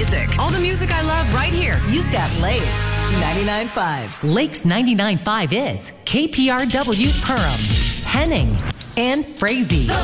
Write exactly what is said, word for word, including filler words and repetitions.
music. All the music I love right here. You've got Lakes ninety-nine point five. Lakes ninety-nine point five is K P R W Perham, Henning, and Frazee.